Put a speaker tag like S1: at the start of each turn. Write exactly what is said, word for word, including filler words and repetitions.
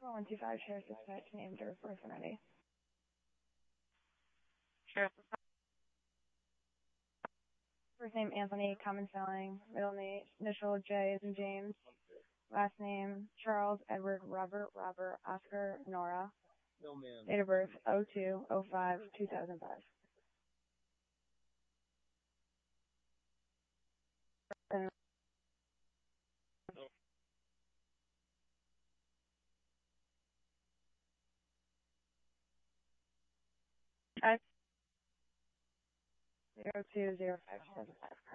S1: one two five, Sheriff Dispatch, name, date of birth, when ready.
S2: Sheriff.
S1: First name Anthony, common spelling. Middle name initial J as in James. Last name Charles Edward Robert Robert Oscar Nora.
S2: No, ma'am.
S1: Date of birth oh two oh five two thousand five. Zero two zero five two thousand five.